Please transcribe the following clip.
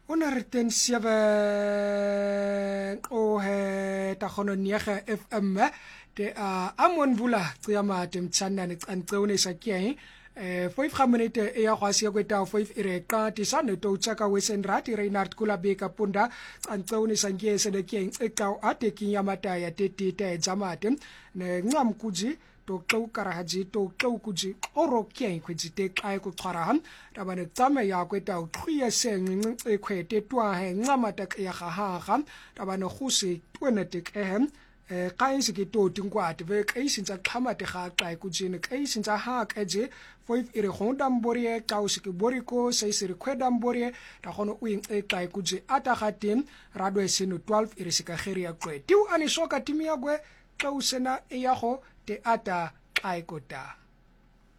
107 ta khono 9 FM te amon bula tsiyama temtshana ne tsantsone sakiye 5 minute ya kwasi kweta 5 ireqa tisane to tsaka wesenrati Reinhard Kulabeka punda tsantsone sangiye sedekiye ecao atekinya mataya tetite zamate ne ncam kuji to xokara haji to xokuji orokye kwejite xa kuxhara tabane tsame ya kweta uqhiye sencinci ekhwete twa he ncamata ya gahaga tabane khusi twenetik ehem xa isike toti nkwati ve xa isintsa xhamate ga xa kujini xa isintsa ha keje 5 ire khonda mborie xa usike boriko 6 ire khweda mborie ta khono uinxe xa kuje ata gatin radwe sinu 12 ire sika kheria kwe tiu ani shoka timia gwe xa usena eyago te ata xa ikota